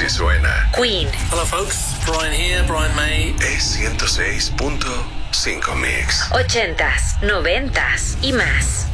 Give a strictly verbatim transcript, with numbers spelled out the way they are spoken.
Así suena Queen. Hello folks, Brian here, Brian May. Es ciento seis punto cinco Mix. Ochentas, noventas y más.